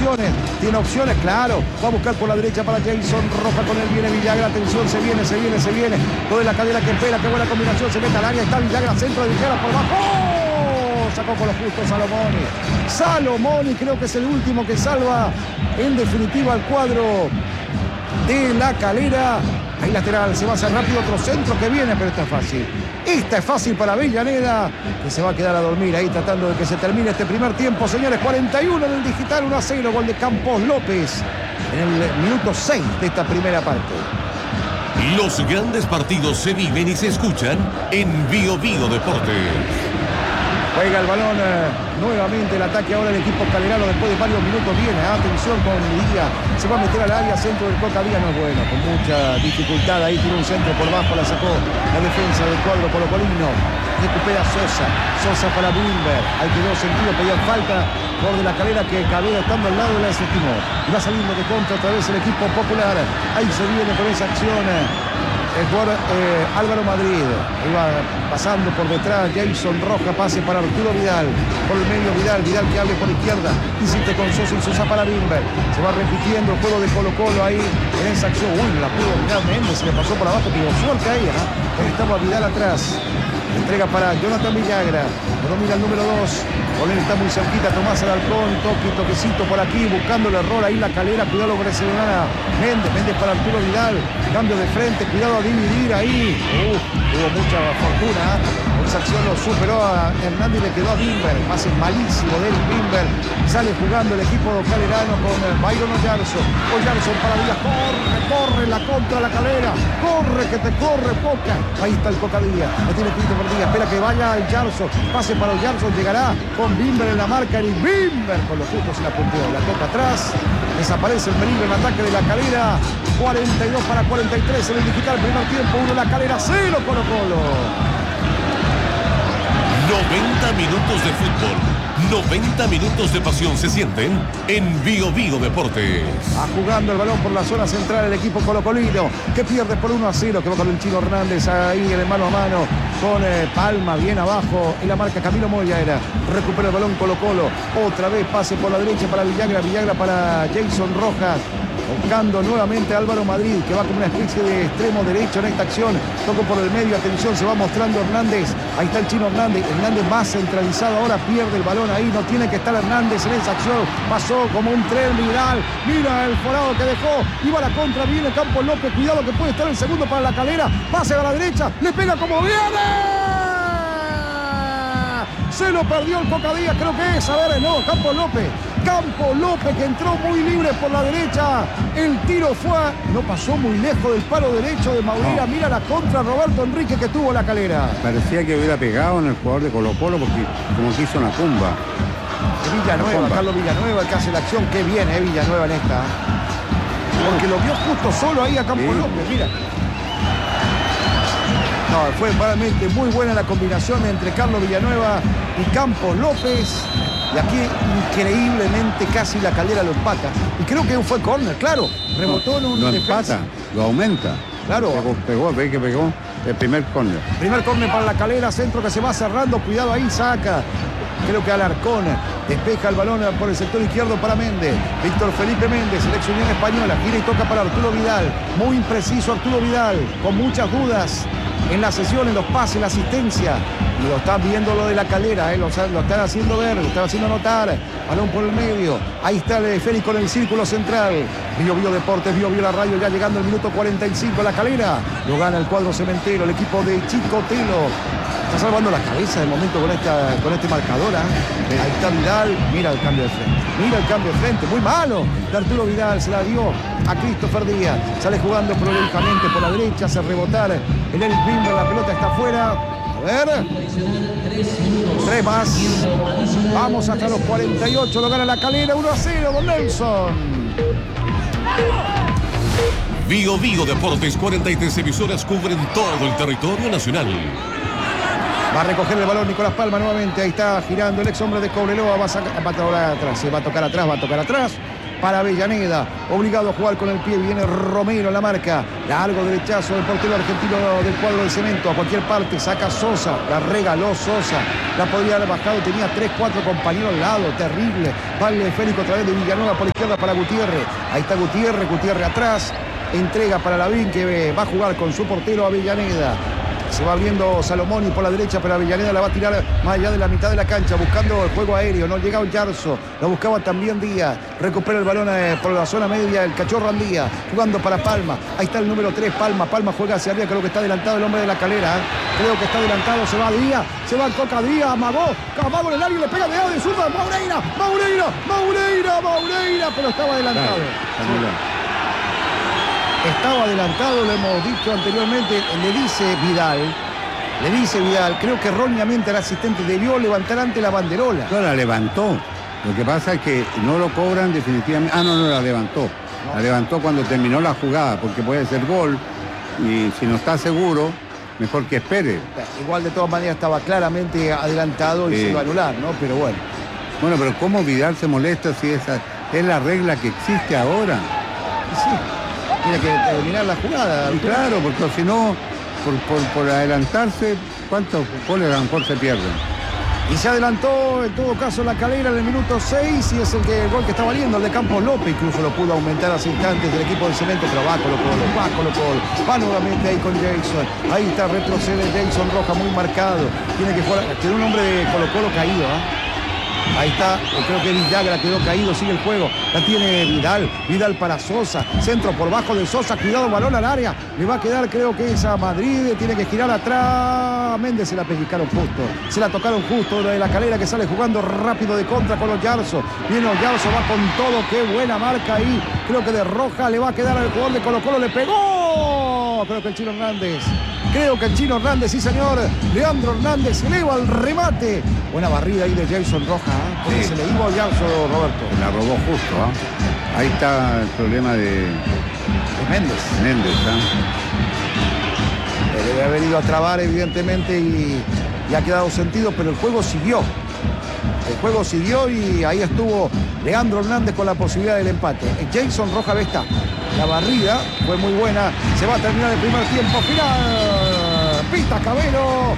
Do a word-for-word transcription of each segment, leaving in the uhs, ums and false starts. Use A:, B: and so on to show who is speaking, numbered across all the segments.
A: opciones, tiene opciones, claro. Va a buscar por la derecha para Jason Roja, con él viene Villagra, atención, se viene, se viene, se viene. Toda la cadera que espera, qué buena combinación, se mete al área, está Villagra, centro de Villagra por abajo. ¡Oh! Sacó con lo justo Salomoni. Salomoni creo que es el último que salva en definitiva al cuadro de La Calera. Ahí lateral, se va a hacer rápido, otro centro que viene, pero esta es fácil. Esta es fácil para Avellaneda, que se va a quedar a dormir ahí tratando de que se termine este primer tiempo, señores. cuarenta y uno en el digital, uno a cero, gol de Campos López en el minuto seis de esta primera parte.
B: Los grandes partidos se viven y se escuchan en Bio Bio Deportes.
A: Juega el balón eh, nuevamente el ataque ahora el equipo calerano después de varios minutos. Viene, atención con Díaz, se va a meter al área, centro del Coca Díaz, no es bueno, con mucha dificultad, ahí tiró un centro por bajo, la sacó la defensa del cuadro colocolino. Recupera Sosa, Sosa para Wilber, ahí quedó sentido, pedía falta por de La Calera, que Cabeda estando al lado de la desestimó. Y va saliendo de contra otra vez el equipo popular, ahí se viene con esa acción el jugador eh, Álvaro Madrid, iba pasando por detrás, Jason Roja, pase para Arturo Vidal, por el medio Vidal, Vidal que abre por izquierda, insiste con Sosa y Sosa para Wilber, se va repitiendo el juego de Colo Colo ahí en esa acción. Uy, la pudo mirar Méndez, se le pasó por abajo, tuvo suerte ahí, ¿eh? Ahí estaba Vidal atrás. Entrega para Jonathan Villagra, lo domina el número dos, con él está muy cerquita Tomás Alarcón, toque, toquecito por aquí, buscando el error ahí La Calera, cuidado que se a Méndez, Méndez para Arturo Vidal, cambio de frente, cuidado a dividir ahí, uh, tuvo mucha fortuna, esa acción lo superó a Hernández y le quedó a Bimber, pase malísimo de Bimber, sale jugando el equipo calerano con Byron Oyarzo, Oyarzo para Díaz, corre, corre, la contra La Calera, corre que te corre Coca, ahí está el Coca Díaz, la tiene Pinto por Díaz, espera que vaya el Yarzo, pase para el Yarzo, llegará con Bimber en la marca, y Bimber con los justos en la punteó, la toca atrás, desaparece el peligro en ataque de La Calera, cuarenta y dos para cuarenta y tres en el digital, primer tiempo, uno La Calera, cero Colo Colo.
B: noventa minutos de fútbol, noventa minutos de pasión se sienten en Bio Bio Deportes.
A: Va jugando el balón por la zona central el equipo colocolino, que pierde por uno a cero, que va con el Chino Hernández ahí en el mano a mano con eh, Palma bien abajo en la marca Camilo Moya era, recupera el balón Colo Colo, otra vez pase por la derecha para Villagra, Villagra para Jason Rojas, buscando nuevamente a Álvaro Madrid, que va como una especie de extremo derecho en esta acción, toco por el medio, atención, se va mostrando Hernández, ahí está el Chino Hernández, Hernández más centralizado, ahora pierde el balón ahí, no tiene que estar Hernández en esa acción, pasó como un tren Vidal, mira el forado que dejó, iba a la contra, viene Campos López, cuidado que puede estar el segundo para La Calera, pase a la derecha, le pega como viene, se lo perdió el Coca Díaz, creo que es, a ver, no, Campos López, Campos López que entró muy libre por la derecha, el tiro fue, no pasó muy lejos del palo derecho de Maurera, no. Mira la contra Roberto Enrique que tuvo La Calera.
C: Parecía que hubiera pegado en el jugador de Colo Colo porque como que hizo una tumba.
A: Villanueva, Carlos Villanueva el que hace la acción, qué bien, eh, Villanueva en esta. Porque lo vio justo solo ahí a Campos sí. López, mira. No, fue realmente muy buena la combinación entre Carlos Villanueva y Campos López. Y aquí increíblemente casi La Calera lo empata. Y creo que fue córner, claro. Rebotó en un
C: Lo
A: defensa.
C: empata, lo aumenta.
A: Claro.
C: Pegó, pegó, ve que pegó el primer córner.
A: Primer córner para La Calera, centro que se va cerrando. Cuidado ahí, saca. Creo que Alarcón despeja el balón por el sector izquierdo para Méndez. Víctor Felipe Méndez, selección española. Gira y toca para Arturo Vidal. Muy impreciso Arturo Vidal, con muchas dudas en la sesión, en los pases, la asistencia. Y lo están viendo lo de La Calera, eh, lo, lo están haciendo ver, lo están haciendo notar. Balón por el medio. Ahí está el Félix con el círculo central. Bio Bio Deportes, Bio Bio la radio, ya llegando el minuto cuarenta y cinco. La Calera lo gana el cuadro cementero, el equipo de Chicotelo. Está salvando la cabeza de momento con, esta, con este marcador. ¿eh? Ahí está Vidal, mira el cambio de frente. Mira el cambio de frente, muy malo. De Arturo Vidal se la dio a Christopher Díaz. Sale jugando prolijamente por la derecha, hace rebotar el Eric Bimber, la pelota está afuera. A ver. Tres más. Vamos hasta los cuarenta y ocho, lo gana La Calera, uno a cero, don Nelson.
B: Bio Bio Deportes, cuarenta y tres emisoras cubren todo el territorio nacional.
A: Va a recoger el balón Nicolás Palma nuevamente. Ahí está girando el ex hombre de Cobreloa. Va a, sacar, va a tocar atrás. Se va a tocar atrás, va a tocar atrás. para Avellaneda. Obligado a jugar con el pie. Viene Romero en la marca. Largo derechazo del portero argentino del cuadro del Cemento. A cualquier parte. Saca Sosa. La regaló Sosa. La podría haber bajado. Tenía tres, cuatro compañeros al lado. Terrible. Vale Félix otra vez de Villanueva por la izquierda para Gutiérrez. Ahí está Gutiérrez. Gutiérrez atrás. Entrega para Lavín, que va a jugar con su portero Avellaneda. Se va abriendo Salomoni por la derecha, pero Avellaneda la va a tirar más allá de la mitad de la cancha, buscando el juego aéreo. No llegaba Yarzo, lo buscaba también Díaz. Recupera el balón eh, por la zona media el Cachorro Andía, jugando para Palma. Ahí está el número tres, Palma. Palma juega hacia arriba, creo que está adelantado el hombre de la Calera. ¿eh? Creo que está adelantado, se va Díaz, se va Coca Díaz, amagó, amagó en el área y le pega de lado de zurda. Maureira, Maureira, Maureira, Maureira, pero estaba adelantado. Sí. Estaba adelantado, lo hemos dicho anteriormente, le dice Vidal, le dice Vidal, creo que erróneamente el asistente debió levantar ante la banderola.
C: No, la levantó. Lo que pasa es que no lo cobran definitivamente. Ah, no, no, la levantó. No. La levantó cuando terminó la jugada, porque puede ser gol, y si no está seguro, mejor que espere.
A: Igual de todas maneras estaba claramente adelantado y sí. Se iba a anular, ¿no? Pero bueno.
C: Bueno, pero ¿cómo Vidal se molesta si esa es la regla que existe ahora?
A: Sí. Tiene que terminar la jugada.
C: Y claro, porque si no, por, por, por adelantarse, ¿cuántos goles a lo mejor se pierden?
A: Y se adelantó en todo caso la Calera en el minuto seis y es el, que, el gol que está valiendo, el de Campos López. Incluso lo pudo aumentar hace instantes del equipo del Cemento, pero va Colo Colo, va Colo Colo. Va nuevamente ahí con Jason. Ahí está, retrocede Jason Roja muy marcado. Tiene que jugar, tiene un hombre de Colo Colo caído, ¿ah? ¿eh? Ahí está, creo que Villagra quedó caído, sigue el juego. La tiene Vidal, Vidal para Sosa. Centro por bajo de Sosa, cuidado, balón al área. Le va a quedar, creo que es a Madrid. Tiene que girar atrás. Méndez se la pellizcaron justo. Se la tocaron justo de la Calera, que sale jugando rápido de contra con los Yarzo. Viene Yarzo, va con todo. Qué buena marca ahí. Creo que de Roja le va a quedar al jugador de Colo Colo. Le pegó. Creo que el Chino Hernández. Creo que el Chino Hernández, sí señor. Leandro Hernández eleva el remate. Buena barrida ahí de Jason Roja, ¿eh? Porque sí. Se le iba al Yarzo, Roberto.
C: La robó justo, ¿eh? Ahí está el problema de,
A: de Méndez.
C: Méndez, ¿eh?
A: Debe haber ido a trabar, evidentemente, y, y ha quedado sentido, pero el juego siguió. El juego siguió y ahí estuvo Leandro Hernández con la posibilidad del empate. Jason Roja está. La barrida fue muy buena. Se va a terminar el primer tiempo final. Pita Cabero.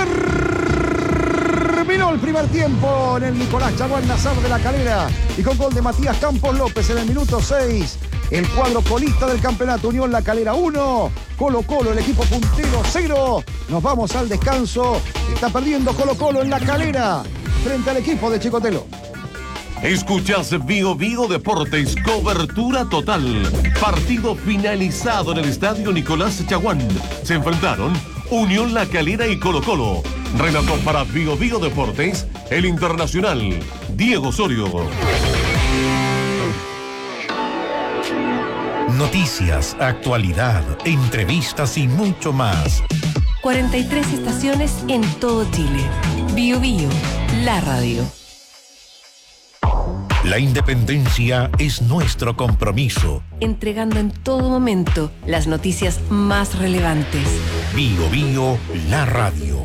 A: Terminó el primer tiempo en el Nicolás Chaguán Nazar de la Calera. Y con gol de Matías Campos López en el minuto seis. El cuadro colista del campeonato, Unión La Calera uno. Colo Colo, el equipo puntero cero. Nos vamos al descanso. Está perdiendo Colo Colo en La Calera frente al equipo de Chicotelo.
B: Escuchás Bio Bio Deportes, cobertura total. Partido finalizado en el estadio Nicolás Chaguán. Se enfrentaron Unión La Calera y Colo Colo. Relató para Bio Bio Deportes el internacional Diego Osorio.
D: Noticias, actualidad, entrevistas y mucho más.
E: cuarenta y tres estaciones en todo Chile. Bio Bio, la radio.
D: La independencia es nuestro compromiso.
E: Entregando en todo momento las noticias más relevantes.
D: Bio Bio, la radio.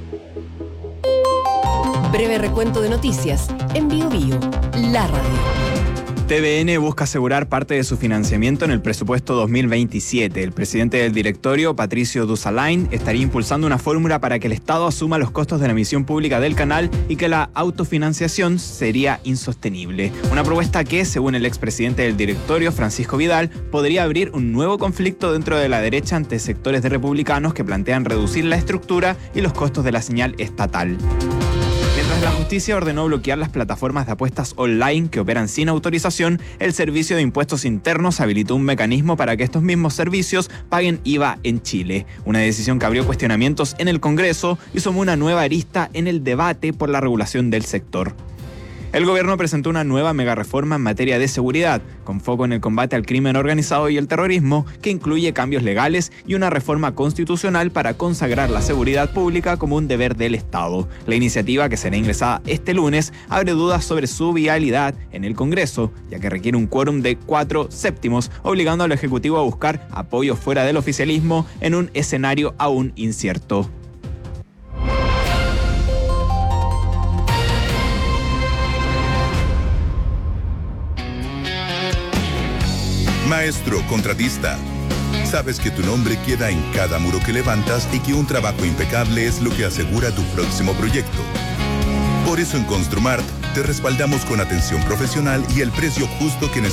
E: Breve recuento de noticias en Bio Bio, la radio.
F: T V N busca asegurar parte de su financiamiento en el presupuesto dos mil veintisiete. El presidente del directorio, Patricio Dussalain, estaría impulsando una fórmula para que el Estado asuma los costos de la emisión pública del canal y que la autofinanciación sería insostenible. Una propuesta que, según el expresidente del directorio, Francisco Vidal, podría abrir un nuevo conflicto dentro de la derecha ante sectores de republicanos que plantean reducir la estructura y los costos de la señal estatal. Mientras la justicia ordenó bloquear las plataformas de apuestas online que operan sin autorización, el Servicio de Impuestos Internos habilitó un mecanismo para que estos mismos servicios paguen I V A en Chile. Una decisión que abrió cuestionamientos en el Congreso y sumó una nueva arista en el debate por la regulación del sector. El gobierno presentó una nueva megareforma en materia de seguridad, con foco en el combate al crimen organizado y el terrorismo, que incluye cambios legales y una reforma constitucional para consagrar la seguridad pública como un deber del Estado. La iniciativa, que será ingresada este lunes, abre dudas sobre su viabilidad en el Congreso, ya que requiere un quórum de cuatro séptimos, obligando al Ejecutivo a buscar apoyo fuera del oficialismo en un escenario aún incierto.
G: Maestro contratista. Sabes que tu nombre queda en cada muro que levantas y que un trabajo impecable es lo que asegura tu próximo proyecto. Por eso en Construmart te respaldamos con atención profesional y el precio justo que necesitas.